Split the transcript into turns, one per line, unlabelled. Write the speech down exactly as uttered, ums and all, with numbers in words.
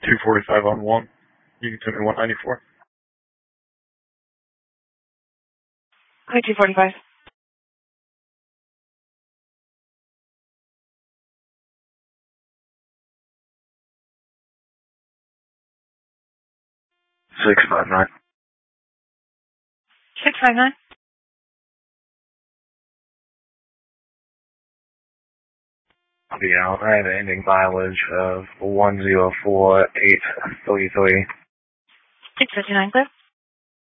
two forty-five on one. You can send me one ninety-four.
Hi, two forty-five.
six five nine.
six five nine.
I'll be out. I have an ending mileage of one zero four eight three three.
six fifty-nine, clear.